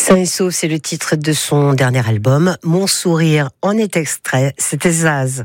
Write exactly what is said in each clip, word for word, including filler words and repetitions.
Sain et sauf, c'est le titre de son dernier album. Mon sourire en est extrait. C'était Zaz.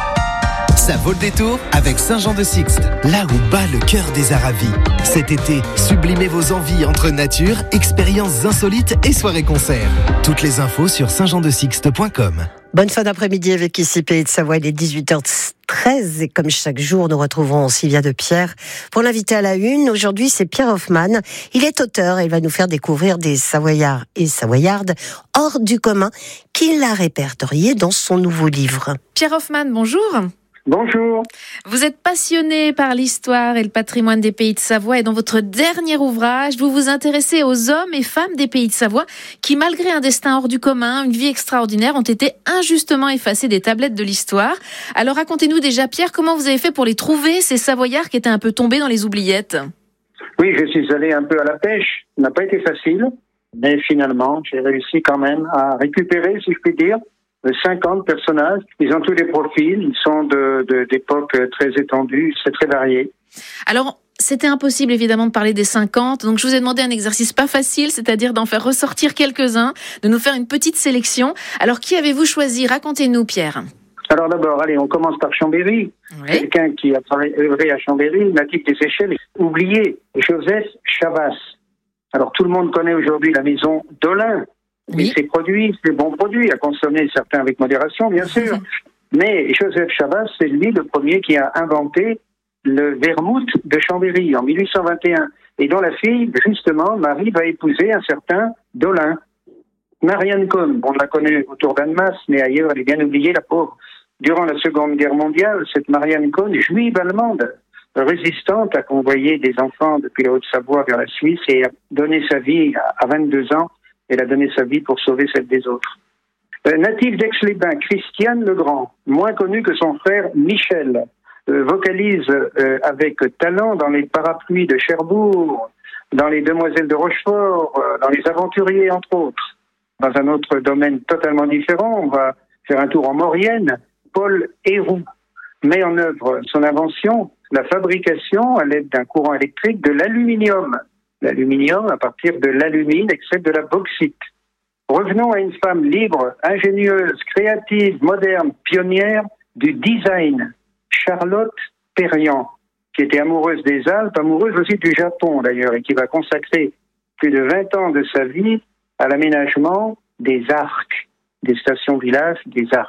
Ça vaut le détour avec Saint-Jean-de-Sixte, là où bat le cœur des Aravis. Cet été, sublimez vos envies entre nature, expériences insolites et soirées-concerts. Toutes les infos sur saint jean de sixte point com. Bonne fin d'après-midi avec ici Pays de Savoie, il est dix-huit heures treize et comme chaque jour, nous retrouvons Sylvia de Pierre pour l'inviter à la une. Aujourd'hui, c'est Pierre Hoffmann. Il est auteur et il va nous faire découvrir des Savoyards et Savoyardes hors du commun qu'il a répertoriés dans son nouveau livre. Pierre Hoffmann, bonjour. Bonjour. Vous êtes passionné par l'histoire et le patrimoine des Pays de Savoie et dans votre dernier ouvrage, vous vous intéressez aux hommes et femmes des Pays de Savoie qui, malgré un destin hors du commun, une vie extraordinaire, ont été injustement effacés des tablettes de l'histoire. Alors racontez-nous déjà, Pierre, comment vous avez fait pour les trouver, ces Savoyards qui étaient un peu tombés dans les oubliettes ? Oui, je suis allé un peu à la pêche. Ça n'a pas été facile, mais finalement, j'ai réussi quand même à récupérer, si je puis dire, cinquante personnages. Ils ont tous des profils, ils sont de, de, d'époques très étendues, c'est très varié. Alors, c'était impossible évidemment de parler des cinquante, donc je vous ai demandé un exercice pas facile, c'est-à-dire d'en faire ressortir quelques-uns, de nous faire une petite sélection. Alors, qui avez-vous choisi ? Racontez-nous, Pierre. Alors d'abord, allez, on commence par Chambéry. Oui. Quelqu'un qui a œuvré à Chambéry, natif des Seychelles, oublié, Joseph Chavas. Alors tout le monde connaît aujourd'hui la maison d'Olin. Oui. Et ses produits, ses bons produits, à consommer certains avec modération, bien sûr. Mais Joseph Chavas, c'est lui le premier qui a inventé le vermouth de Chambéry en mille huit cent vingt et un. Et dont la fille, justement, Marie, va épouser un certain Dolin. Marianne Cohn, on la connaît autour d'Annemasse, mais ailleurs, elle est bien oubliée, la pauvre. Durant la Seconde Guerre mondiale, cette Marianne Cohn, juive allemande, résistante, a convoyé des enfants depuis la Haute-Savoie vers la Suisse et a donné sa vie à vingt-deux ans. Elle a donné sa vie pour sauver celle des autres. Euh, natif d'Aix-les-Bains, Christiane Legrand, moins connu que son frère Michel, euh, vocalise euh, avec talent dans les parapluies de Cherbourg, dans les Demoiselles de Rochefort, euh, dans les Aventuriers, entre autres. Dans un autre domaine totalement différent, on va faire un tour en Maurienne. Paul Héroux met en œuvre son invention, la fabrication à l'aide d'un courant électrique de l'aluminium. L'aluminium à partir de l'alumine, extrait de la bauxite. Revenons à une femme libre, ingénieuse, créative, moderne, pionnière du design. Charlotte Perriand, qui était amoureuse des Alpes, amoureuse aussi du Japon d'ailleurs, et qui va consacrer plus de vingt ans de sa vie à l'aménagement des arcs, des stations-villages, des arcs.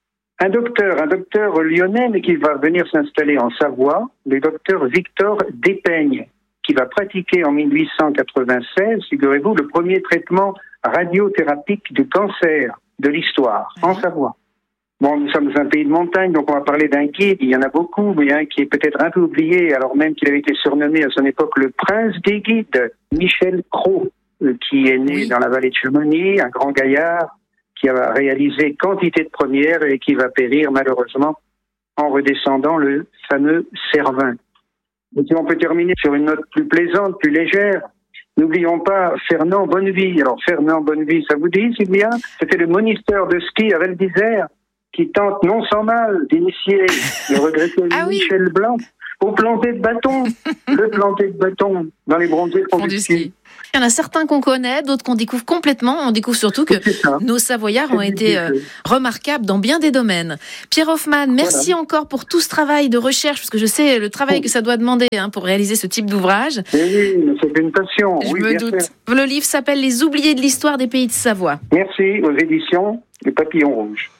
Un docteur, un docteur lyonnais, mais qui va venir s'installer en Savoie, le docteur Victor Despeigne, qui va pratiquer en mille huit cent quatre-vingt-seize, figurez-vous, le premier traitement radiothérapique du cancer de l'histoire, en Savoie. Bon, nous sommes un pays de montagne, donc on va parler d'un guide, il y en a beaucoup, mais un qui est peut-être un peu oublié, alors même qu'il avait été surnommé à son époque le prince des guides, Michel Cros, qui est né oui. dans la vallée de Chamonix, un grand gaillard, qui a réalisé quantité de premières et qui va périr malheureusement en redescendant le fameux Cervin. Et si on peut terminer sur une note plus plaisante, plus légère, n'oublions pas Fernand Bonnevie. Alors Fernand Bonnevie, ça vous dit, Sylvia ? C'était le moniteur de ski à Val d'Isère qui tente non sans mal d'initier le regretté ah Michel oui. Blanc au planter de bâton, le planter de bâton dans les bronzés font du ski. Il y en a certains qu'on connaît, d'autres qu'on découvre complètement. On découvre surtout que nos Savoyards ont été euh, remarquables dans bien des domaines. Pierre Hoffmann, merci voilà. encore pour tout ce travail de recherche, parce que je sais le travail que ça doit demander hein, pour réaliser ce type d'ouvrage. Oui, c'est une passion. Je oui, me doute. Sûr. Le livre s'appelle « Les oubliés de l'histoire des Pays de Savoie ». Merci aux éditions du Papillon Rouge.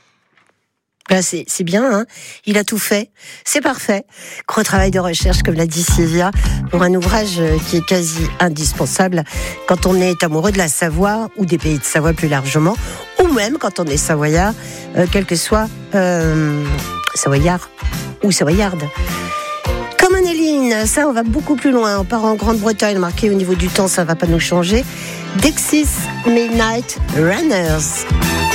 Ben c'est, c'est bien, hein. Il a tout fait. C'est parfait. Gros travail de recherche, comme l'a dit Sylvia, pour un ouvrage qui est quasi indispensable quand on est amoureux de la Savoie ou des Pays de Savoie plus largement, ou même quand on est savoyard, euh, quel que soit euh, savoyard ou savoyarde. Comme Anneline, ça on va beaucoup plus loin. On part en Grande-Bretagne, marqué au niveau du temps, ça va pas nous changer. Dexys Midnight Runners.